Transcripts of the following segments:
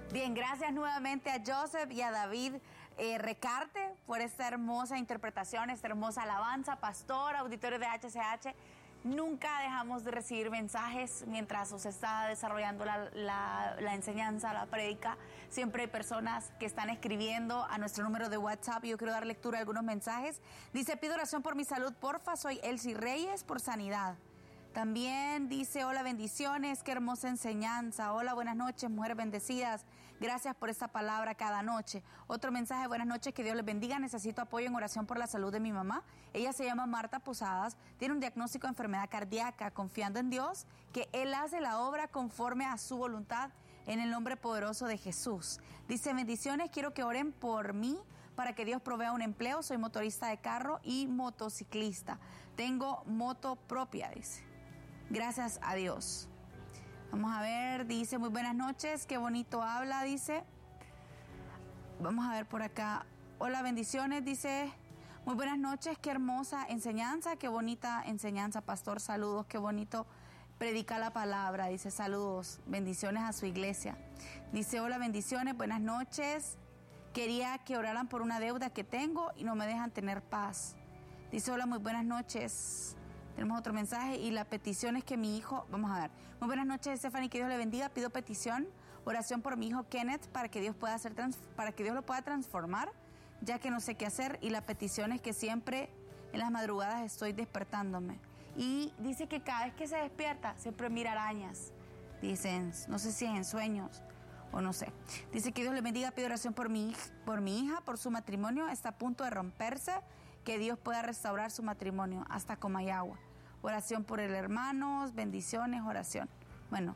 Bien, gracias nuevamente a Joseph y a David Recarte por esta hermosa interpretación, esta hermosa alabanza. Pastor, auditorio de HCH, nunca dejamos de recibir mensajes mientras se está desarrollando la enseñanza, la prédica. Siempre hay personas que están escribiendo a nuestro número de WhatsApp y yo quiero dar lectura a algunos mensajes. Dice: pido oración por mi salud, porfa, soy Elsie Reyes, por sanidad. También dice: hola, bendiciones, qué hermosa enseñanza. Hola, buenas noches, mujeres bendecidas. Gracias por esta palabra cada noche. Otro mensaje: buenas noches, que Dios les bendiga. Necesito apoyo en oración por la salud de mi mamá. Ella se llama Marta Posadas, tiene un diagnóstico de enfermedad cardíaca. Confiando en Dios, que Él hace la obra conforme a su voluntad, en el nombre poderoso de Jesús. Dice: bendiciones, quiero que oren por mí para que Dios provea un empleo. Soy motorista de carro y motociclista. Tengo moto propia, dice. Gracias a Dios. Vamos a ver, dice: muy buenas noches, qué bonito habla, dice. Vamos a ver por acá. Hola, bendiciones, dice. Muy buenas noches, qué hermosa enseñanza, qué bonita enseñanza, pastor, saludos, qué bonito predica la palabra, dice. Saludos, bendiciones a su iglesia. Dice: hola, bendiciones, buenas noches. Quería que oraran por una deuda que tengo y no me dejan tener paz. Dice: hola, muy buenas noches. Tenemos otro mensaje y la petición es que mi hijo, vamos a ver. Muy buenas noches, Stephanie, que Dios le bendiga. Pido petición, oración por mi hijo Kenneth para que Dios lo pueda transformar, ya que no sé qué hacer, y la petición es que siempre en las madrugadas estoy despertándome. Y dice que cada vez que se despierta siempre mira arañas. Dicen, no sé si es en sueños o no sé. Dice que Dios le bendiga. Pido oración por mi hija, por su matrimonio, está a punto de romperse, que Dios pueda restaurar su matrimonio hasta Comayagua. Oración por el hermanos, bendiciones, oración. Bueno,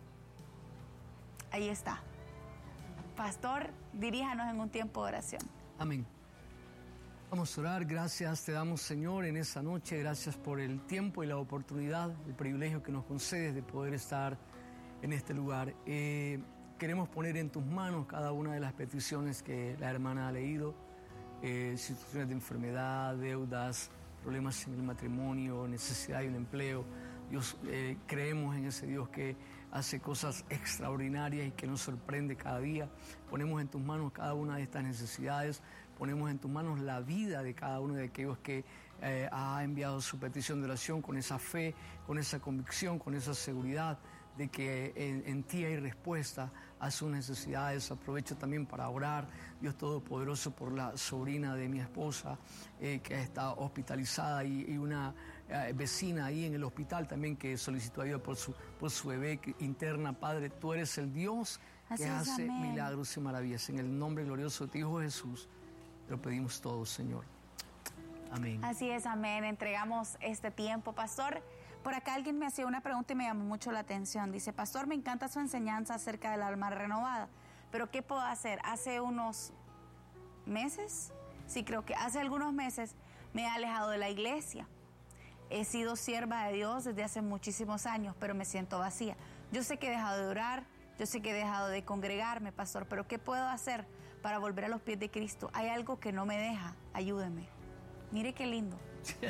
ahí está. Pastor, diríjanos en un tiempo de oración. Amén. Vamos a orar. Gracias te damos, Señor, en esta noche. Gracias por el tiempo y la oportunidad, el privilegio que nos concedes de poder estar en este lugar. Queremos poner en tus manos cada una de las peticiones que la hermana ha leído. Situaciones de enfermedad, deudas, problemas en el matrimonio, necesidad de un empleo. Dios, creemos en ese Dios que hace cosas extraordinarias y que nos sorprende cada día. Ponemos en tus manos cada una de estas necesidades, ponemos en tus manos la vida de cada uno de aquellos que ha enviado su petición de oración con esa fe, con esa convicción, con esa seguridad de que en ti hay respuesta a sus necesidades. Aprovecho también para orar, Dios Todopoderoso, por la sobrina de mi esposa que está hospitalizada y una vecina ahí en el hospital también que solicitó ayuda por su bebé interna. Padre, tú eres el Dios que hace milagros y maravillas. En el nombre glorioso de tu Hijo Jesús, te lo pedimos todos, Señor. Amén. Así es, amén. Entregamos este tiempo, pastor. Por acá alguien me hacía una pregunta y me llamó mucho la atención. Dice: pastor, me encanta su enseñanza acerca del alma renovada, pero ¿qué puedo hacer? Hace unos meses, sí, creo que hace algunos meses me he alejado de la iglesia. He sido sierva de Dios desde hace muchísimos años, pero me siento vacía. Yo sé que he dejado de orar, yo sé que he dejado de congregarme, pastor, pero ¿qué puedo hacer para volver a los pies de Cristo? Hay algo que no me deja, ayúdeme. Mire qué lindo.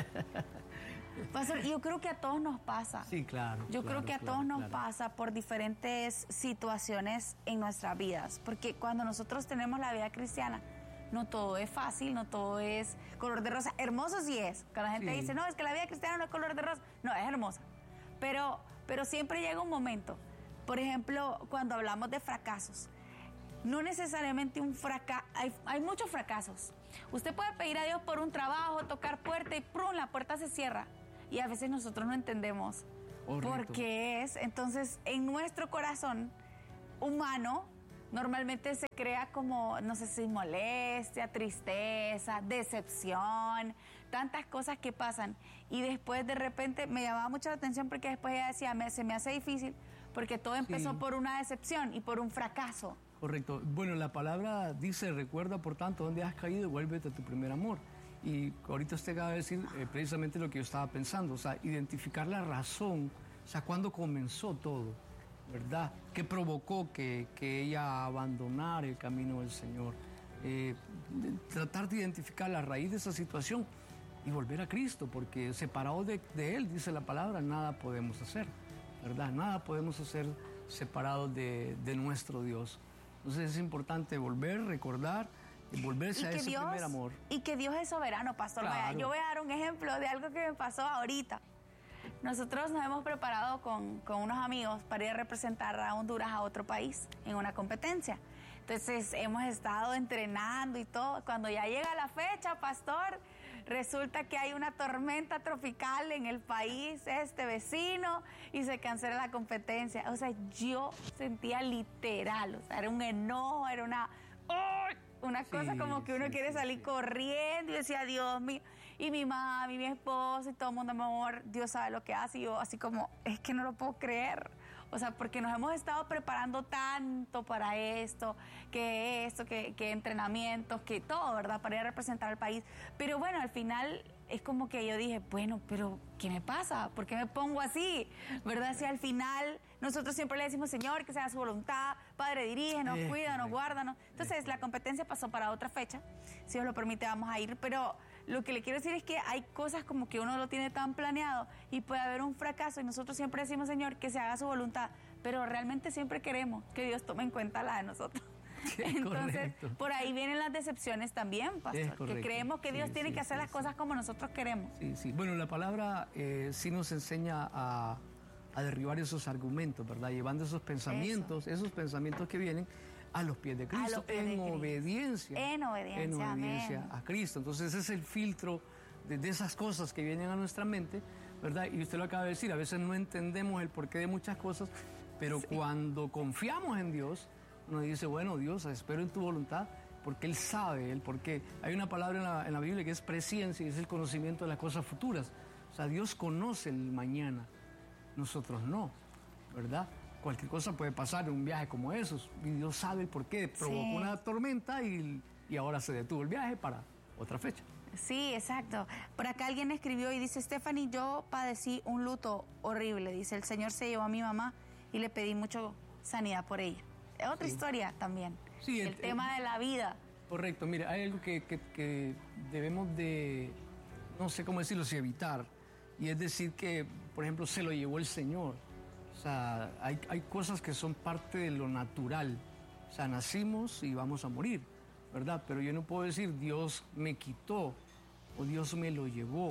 Pastor, yo creo que a todos nos pasa. Sí, claro. Yo creo que a todos nos pasa por diferentes situaciones en nuestras vidas, porque cuando nosotros tenemos la vida cristiana, no todo es fácil, no todo es color de rosa. Hermoso sí es. Cuando la gente dice: no, es que la vida cristiana no es color de rosa. No, es hermosa. Pero siempre llega un momento, por ejemplo, cuando hablamos de fracasos. No necesariamente un fracaso, hay muchos fracasos. Usted puede pedir a Dios por un trabajo, tocar puerta y ¡prum!, la puerta se cierra. Y a veces nosotros no entendemos por qué es. Entonces, en nuestro corazón humano, normalmente se crea como, no sé si molestia, tristeza, decepción, tantas cosas que pasan. Y después de repente me llamaba mucho la atención porque después ella decía: se me hace difícil porque todo empezó por una decepción y por un fracaso. Correcto. Bueno, la palabra dice: recuerda por tanto dónde has caído y vuélvete a tu primer amor. Y ahorita usted acaba de decir precisamente lo que yo estaba pensando, o sea, identificar la razón, o sea, cuándo comenzó todo, ¿verdad? ¿Qué provocó que ella abandonara el camino del Señor? Tratar de identificar la raíz de esa situación y volver a Cristo, porque separados de Él, dice la palabra, nada podemos hacer, ¿verdad? Nada podemos hacer separados de nuestro Dios. Entonces es importante volver, recordar y volverse a ese primer amor. Y que Dios es soberano, pastor. Claro. Vaya, yo voy a dar un ejemplo de algo que me pasó ahorita. Nosotros nos hemos preparado con unos amigos para ir a representar a Honduras a otro país en una competencia. Entonces hemos estado entrenando y todo. Cuando ya llega la fecha, pastor, resulta que hay una tormenta tropical en el país vecino y se cancela la competencia. O sea, yo sentía literal, o sea, era un enojo, era una cosa como que uno quiere salir corriendo y decía, Dios mío. Y mi mamá, mi esposo y todo el mundo, mi amor, Dios sabe lo que hace. Y yo así como, es que no lo puedo creer. O sea, porque nos hemos estado preparando tanto para que entrenamientos, que todo, ¿verdad? Para ir a representar al país. Pero bueno, al final es como que yo dije, bueno, pero ¿qué me pasa? ¿Por qué me pongo así? ¿Verdad? Si al final nosotros siempre le decimos, Señor, que sea su voluntad, Padre, dirígenos, cuídanos, guárdanos. Entonces, la competencia pasó para otra fecha. Si Dios lo permite, vamos a ir. Pero lo que le quiero decir es que hay cosas como que uno lo tiene tan planeado y puede haber un fracaso y nosotros siempre decimos, Señor, que se haga su voluntad, pero realmente siempre queremos que Dios tome en cuenta la de nosotros. Entonces, por ahí vienen las decepciones también, pastor, que creemos que Dios tiene que hacer las cosas como nosotros queremos. Sí. Bueno, la palabra sí nos enseña a derribar esos argumentos, ¿verdad? Llevando esos pensamientos que vienen a los pies de Cristo, en obediencia a Cristo. Entonces ese es el filtro de esas cosas que vienen a nuestra mente, ¿verdad? Y usted lo acaba de decir, a veces no entendemos el porqué de muchas cosas, pero cuando confiamos en Dios, uno dice, bueno, Dios, espero en tu voluntad, porque Él sabe el porqué. Hay una palabra en la Biblia que es presciencia y es el conocimiento de las cosas futuras. O sea, Dios conoce el mañana, nosotros no, ¿verdad? Cualquier cosa puede pasar en un viaje como esos, y Dios sabe el porqué. Provocó una tormenta y ahora se detuvo el viaje para otra fecha. Sí, exacto. Por acá alguien escribió y dice, Stephanie, yo padecí un luto horrible. Dice, el Señor se llevó a mi mamá y le pedí mucho sanidad por ella. Es otra historia también. Sí, el tema de la vida. Correcto. Mira, hay algo que debemos de, no sé cómo decirlo, si evitar. Y es decir que, por ejemplo, se lo llevó el Señor. O sea, hay cosas que son parte de lo natural. O sea, nacimos y vamos a morir, ¿verdad? Pero yo no puedo decir, Dios me quitó o Dios me lo llevó.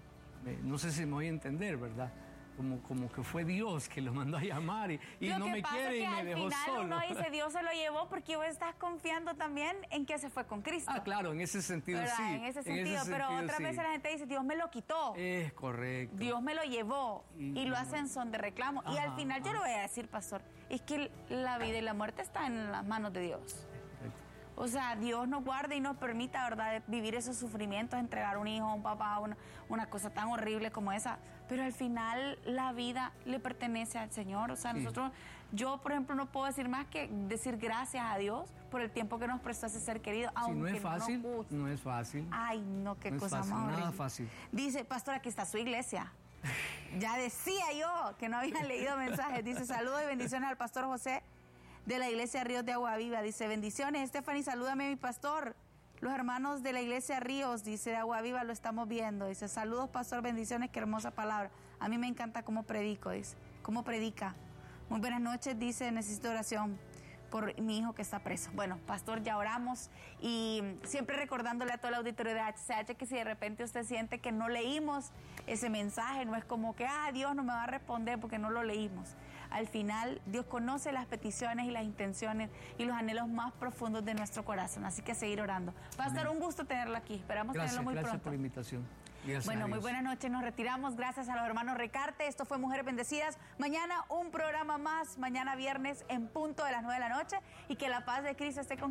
No sé si me voy a entender, ¿verdad? Como que fue Dios que lo mandó a llamar y no me quiere y me dejó solo. Al final uno dice, Dios se lo llevó porque vos estás confiando también en que se fue con Cristo. Ah, claro, en ese sentido ¿verdad? sí. En ese sentido, pero otras veces la gente dice, Dios me lo quitó. Es correcto. Dios me lo llevó y lo hacen son de reclamo. Y al final yo le voy a decir, pastor, es que la vida y la muerte están en las manos de Dios. O sea, Dios nos guarda y nos permita, ¿verdad?, vivir esos sufrimientos, entregar un hijo, un papá, una cosa tan horrible como esa. Pero al final la vida le pertenece al Señor. O sea, yo, por ejemplo, no puedo decir más que decir gracias a Dios por el tiempo que nos prestó ese ser querido. Aunque no es fácil, no es fácil. Ay, no, qué cosa más horrible. Nada fácil. Dice, pastor, aquí está su iglesia. Ya decía yo que no habían leído mensajes. Dice, saludos y bendiciones al pastor José de la iglesia Ríos de Agua Viva. Dice, bendiciones, Stephanie, salúdame a mi pastor. Los hermanos de la iglesia Ríos, dice, de Agua Viva, lo estamos viendo. Dice, saludos, pastor, bendiciones, qué hermosa palabra. A mí me encanta cómo predico, dice. ¿Cómo predica? Muy buenas noches, dice, necesito oración por mi hijo que está preso. Bueno, pastor, ya oramos y siempre recordándole a todo el auditorio de HCH que si de repente usted siente que no leímos ese mensaje, no es como que, Dios no me va a responder porque no lo leímos. Al final, Dios conoce las peticiones y las intenciones y los anhelos más profundos de nuestro corazón. Así que seguir orando. Pastor, un gusto tenerlo aquí. Esperamos tenerlo muy pronto. Gracias por la invitación. Bueno, muy buenas noches. Nos retiramos. Gracias a los hermanos Recarte. Esto fue Mujeres Bendecidas. Mañana un programa más. Mañana viernes en punto de las 9 de la noche. Y que la paz de Cristo esté con